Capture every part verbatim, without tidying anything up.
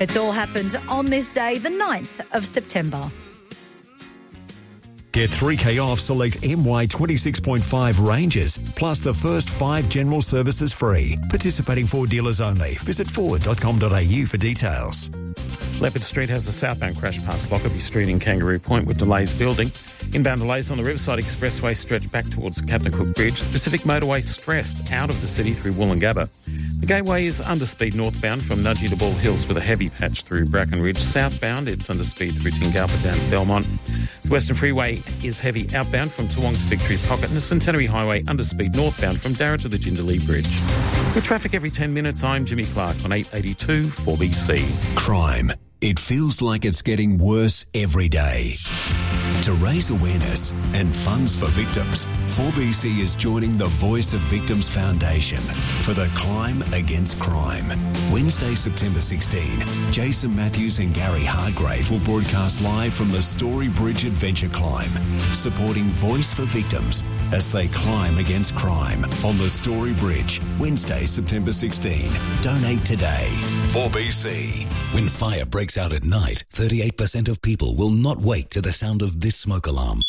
It all happened on this day, the ninth of September. Get three K off select M Y twenty-six point five ranges, plus the first five general services free. Participating Ford dealers only. Visit ford dot com dot a u for details. Leopard Street has a southbound crash past Lockerbie Street in Kangaroo Point with delays building. Inbound delays on the Riverside Expressway stretch back towards Captain Cook Bridge. Pacific Motorway stressed out of the city through Woolloongabba. The Gateway is underspeed northbound from Nudgee to Ball Hills with a heavy patch through Bracken Ridge. Southbound, it's underspeed through Tingalpa down to Belmont. The Western Freeway is heavy outbound from Toowong to Victory Pocket, and the Centenary Highway underspeed northbound from Darra to the Jindalee Bridge. With traffic every ten minutes, I'm Jimmy Clark on eight eighty-two four B C. Crime. It feels like it's getting worse every day. To raise awareness and funds for victims, four B C is joining the Voice of Victims Foundation for the Climb Against Crime. Wednesday, September sixteenth, Jason Matthews and Gary Hargrave will broadcast live from the Story Bridge Adventure Climb, supporting Voice for Victims as they climb against crime on the Story Bridge. Wednesday, September sixteenth. Donate today. four B C. When fire breaks out at night, thirty-eight percent of people will not wake to the sound of this smoke alarm.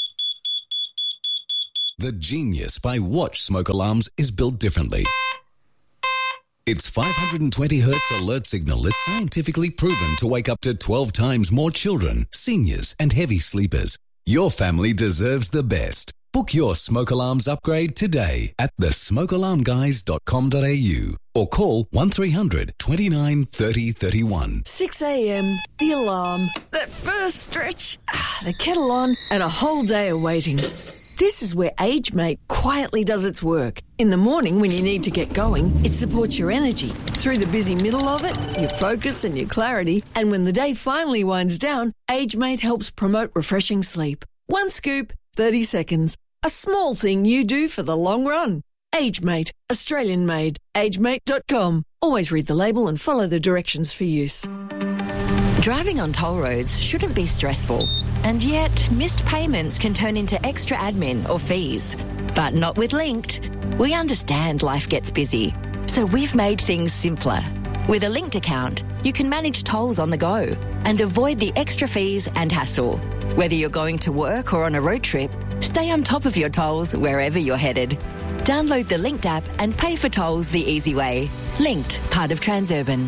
The genius by Watch smoke alarms is built differently. Its five hundred twenty hertz alert signal is scientifically proven to wake up to twelve times more children, seniors, and heavy sleepers. Your family deserves the best. Book your smoke alarms upgrade today at the smoke alarm guys dot com dot a u or call one three hundred twenty-nine thirty thirty-one. six a.m, the alarm, that first stretch, ah, the kettle on, and a whole day of waiting. This is where AgeMate quietly does its work. In the morning when you need to get going, it supports your energy. Through the busy middle of it, your focus and your clarity. And when the day finally winds down, AgeMate helps promote refreshing sleep. One scoop, thirty seconds. A small thing you do for the long run. AgeMate, Australian made. age mate dot com. Always read the label and follow the directions for use. Driving on toll roads shouldn't be stressful, and yet missed payments can turn into extra admin or fees. But not with Linked. We understand life gets busy, so we've made things simpler. With a Linked account, you can manage tolls on the go and avoid the extra fees and hassle. Whether you're going to work or on a road trip, stay on top of your tolls wherever you're headed. Download the Linked app and pay for tolls the easy way. Linked, part of Transurban.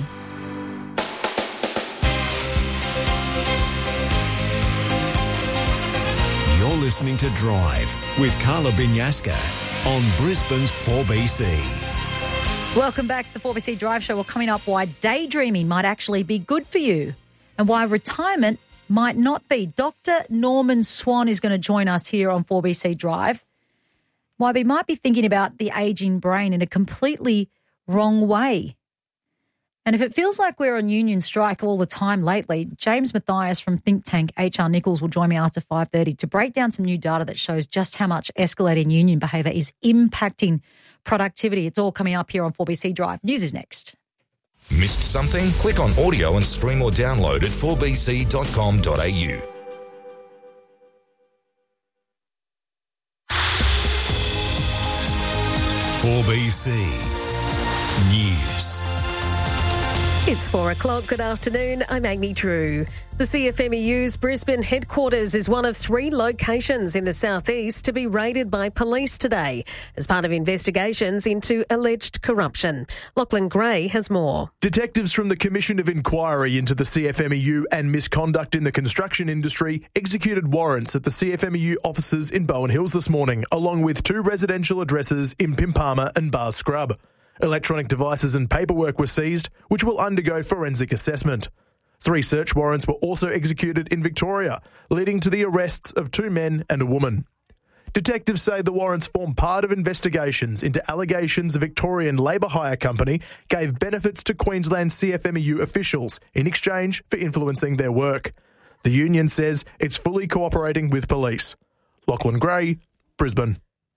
You're listening to Drive with Carla Binyaska on Brisbane's four B C. Welcome back to the four B C Drive Show. Well, coming up, why daydreaming might actually be good for you and why retirement might not be. Doctor Norman Swan is going to join us here on four B C Drive. Why we might be thinking about the ageing brain in a completely wrong way. And if it feels like we're on union strike all the time lately, James Mathias from think tank H R Nichols will join me after five thirty to break down some new data that shows just how much escalating union behaviour is impacting productivity. It's all coming up here on four B C Drive. News is next. Missed something? Click on audio and stream or download at four b c dot com dot a u. four B C News. It's four o'clock. Good afternoon. I'm Amy Drew. The C F M E U's Brisbane headquarters is one of three locations in the southeast to be raided by police today as part of investigations into alleged corruption. Lachlan Gray has more. Detectives from the Commission of Inquiry into the C F M E U and misconduct in the construction industry executed warrants at the C F M E U offices in Bowen Hills this morning, along with two residential addresses in Pimpama and Bar Scrub. Electronic devices and paperwork were seized, which will undergo forensic assessment. Three search warrants were also executed in Victoria, leading to the arrests of two men and a woman. Detectives say the warrants form part of investigations into allegations a Victorian labour hire company gave benefits to Queensland C F M E U officials in exchange for influencing their work. The union says it's fully cooperating with police. Lachlan Gray, Brisbane.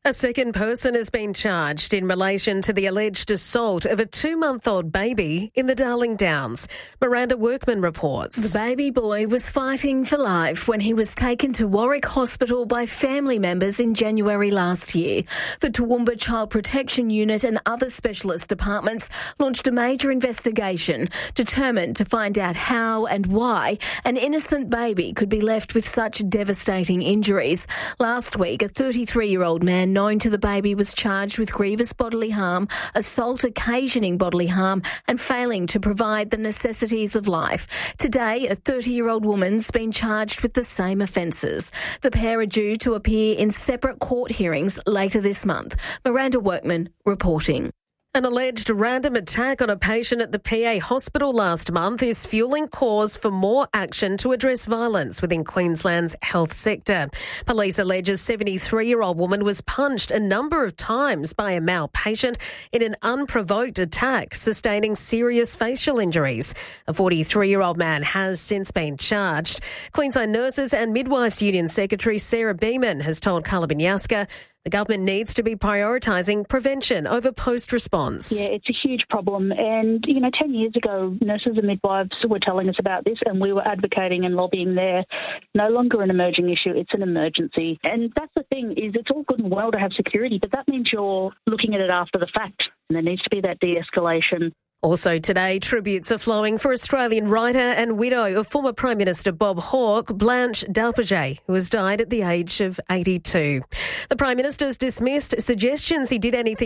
A second person has been charged in relation to the alleged assault of a two-month-old baby in the Darling Downs. Miranda Workman reports. The baby boy was fighting for life when he was taken to Warwick Hospital by family members in January last year. The Toowoomba Child Protection Unit and other specialist departments launched a major investigation determined to find out how and why an innocent baby could be left with such devastating injuries. Last week, a thirty-three-year-old man known to the baby was charged with grievous bodily harm, assault occasioning bodily harm and failing to provide the necessities of life. Today, a thirty-year-old woman's been charged with the same offences. The pair are due to appear in separate court hearings later this month. Miranda Workman reporting. An alleged random attack on a patient at the P A hospital last month is fuelling cause for more action to address violence within Queensland's health sector. Police allege a seventy-three-year-old woman was punched a number of times by a male patient in an unprovoked attack, sustaining serious facial injuries. A forty-three-year-old man has since been charged. Queensland Nurses and Midwives Union Secretary Sarah Beeman has told Carla Binyasca the government needs to be prioritising prevention over post-response. Yeah, it's a huge problem. And, you know, ten years ago, nurses and midwives were telling us about this and we were advocating and lobbying there. No longer an emerging issue, it's an emergency. And that's the thing, is it's all good and well to have security, but that means you're looking at it after the fact. And there needs to be that de-escalation. Also today, tributes are flowing for Australian writer and widow of former Prime Minister Bob Hawke, Blanche D'Alpage, who has died at the age of eighty-two. The Prime Minister's dismissed suggestions he did anything